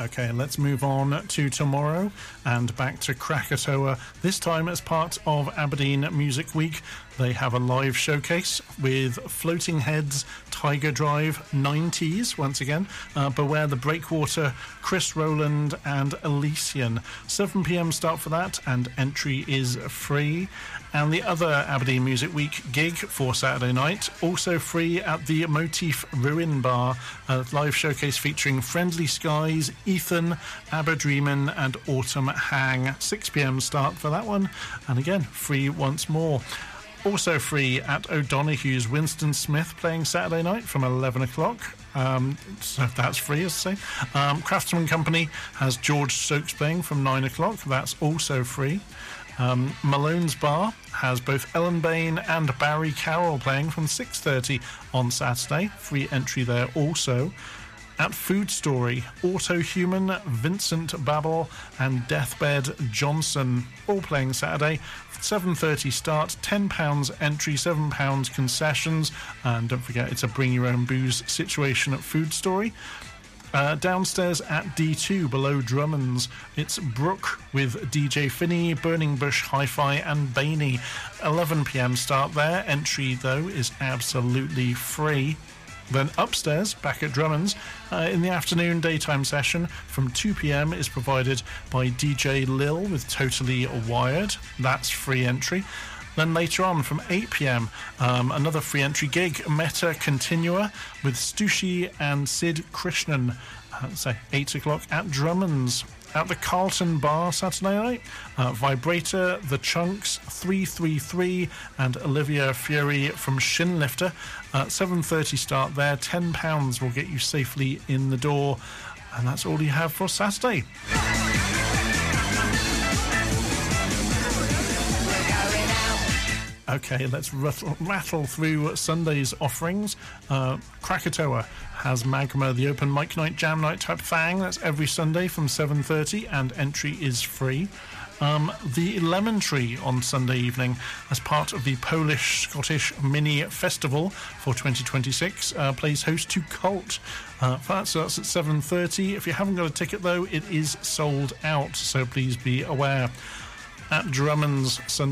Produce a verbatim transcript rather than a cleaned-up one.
Okay, let's move on to tomorrow and back to Krakatoa, this time as part of Aberdeen Music Week. They have a live showcase with Floating Heads, Tiger Drive, nineties, once again, uh, Beware the Breakwater, Chris Rowland and Elysian. seven p.m. start for that, and entry is free. And the other Aberdeen Music Week gig for Saturday night, also free at the Motif Ruin Bar, a live showcase featuring Friendly Skies, Ethan, Aberdreamin and Autumn Hang. six p.m. start for that one, and again, free once more. Also free at O'Donoghue's, Winston Smith playing Saturday night from eleven o'clock. Um, so that's free, as I say. Um, Craftsman Company has George Stokes playing from nine o'clock. That's also free. Um, Malone's Bar has both Ellen Bain and Barry Carroll playing from six thirty on Saturday. Free entry there also. At Food Story, Autohuman, Vincent Babel and Deathbed Johnson all playing Saturday. seven thirty start, ten pounds entry, seven pounds concessions, and don't forget it's a bring your own booze situation at Food Story. Uh, downstairs at D two below Drummond's, it's Brooke with D J Finney, Burning Bush Hi-Fi and Bainey. eleven p.m. start there. Entry though is absolutely free. Then upstairs, back at Drummond's, uh, in the afternoon daytime session from two p.m. is provided by D J Lil with Totally Wired. That's free entry. Then later on from eight p.m, um, another free entry gig, Meta Continua with Stushi and Sid Krishnan. Uh, say eight o'clock at Drummond's. At the Carlton Bar Saturday night, uh, Vibrator, The Chunks, three three three and Olivia Fury from Shinlifter. Uh, seven thirty start there, ten pounds will get you safely in the door. And that's all you have for Saturday. Okay, let's rattle, rattle through Sunday's offerings. Uh, Krakatoa has Magma, the open mic night, jam night type thing. That's every Sunday from seven thirty, and entry is free. Um, the Lemon Tree on Sunday evening as part of the Polish-Scottish Mini Festival for twenty twenty-six uh, plays host to Cult. Uh, so that's at seven thirty. If you haven't got a ticket, though, it is sold out, so please be aware. At Drummond's Sunday